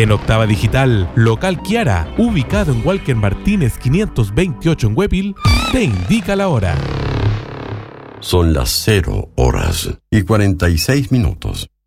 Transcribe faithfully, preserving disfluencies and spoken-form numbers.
En Octava Digital, Local Kiara, ubicado en Walker Martínez quinientos veintiocho en Huepil, te indica la hora. Son las cero horas y cuarenta y seis minutos.